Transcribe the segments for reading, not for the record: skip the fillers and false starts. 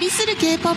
旅する K-POP。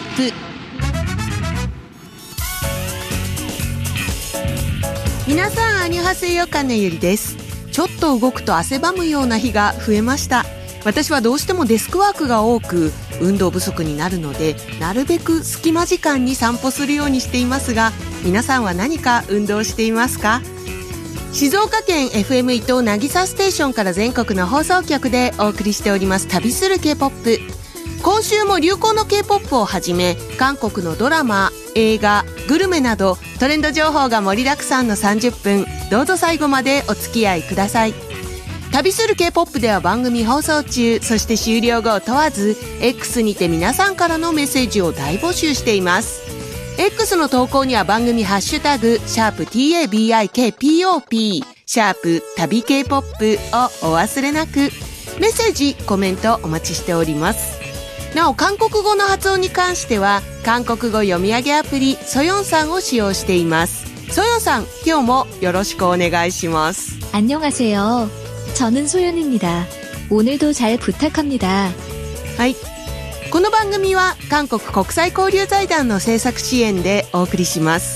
皆さん、アニョハセヨ、カネユリです。ちょっと動くと汗ばむような日が増えました。私はどうしてもデスクワークが多く、運動不足になるので、なるべく隙間時間に散歩するようにしていますが、皆さんは何か運動していますか？静岡県 FM 伊東渚ステーションから全国の放送局でお送りしております旅する K-POP。 今週も流行の K-POP をはじめ、韓国のドラマ、映画、グルメなどトレンド情報が盛りだくさんの30分、どうぞ最後までお付き合いください。旅する K-POP では番組放送中、そして終了後を問わず X にて皆さんからのメッセージを大募集しています。 X の投稿には番組ハッシュタグ#TABIKPOP旅 K-POP をお忘れなく。メッセージ、コメントお待ちしております。なお、韓国語の発音に関しては韓国語読み上げアプリソヨンさんを使用しています。ソヨンさん、今日もよろしくお願いします。 안녕하세요。저는 소연입니다。오늘도 잘 부탁합니다。 はい。この番組は韓国国際交流財団の制作支援でお送りします。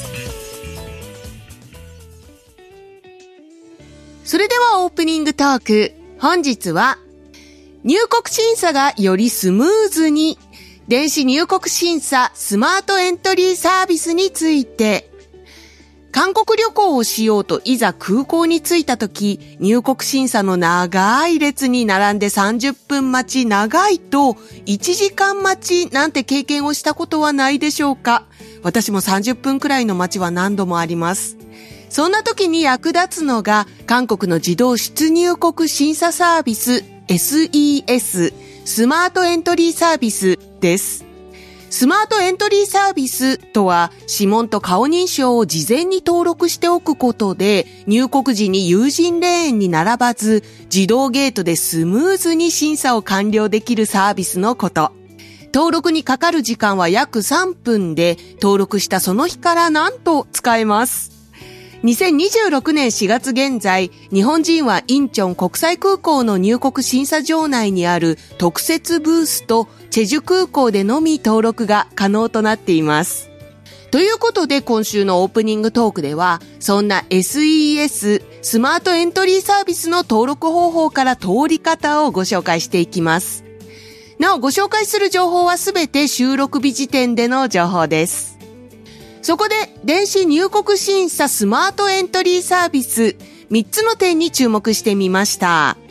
それではオープニングトーク。本日は入国審査がよりスムーズに、電子入国審査スマートエントリーサービスについて。韓国旅行をしようといざ空港に着いたとき、入国審査の長い列に並んで30分待ち、長いと1時間待ちなんて経験をしたことはないでしょうか？私も30分くらいの待ちは何度もあります。そんな時に役立つのが韓国の自動出入国審査サービス SES スマートエントリーサービスです。スマートエントリーサービスとは、指紋と顔認証を事前に登録しておくことで、入国時に有人レーンに並ばず、自動ゲートでスムーズに審査を完了できるサービスのこと。登録にかかる時間は約3分で、登録したその日からなんと使えます。2026年4月現在、日本人はインチョン国際空港の入国審査場内にある特設ブースとチェジュ空港でのみ登録が可能となっています。ということで、今週のオープニングトークでは、そんな SES スマートエントリーサービスの登録方法から通り方をご紹介していきます。なお、ご紹介する情報はすべて収録日時点での情報です。そこで、電子入国審査スマートエントリーサービス、3つの点に注目してみました。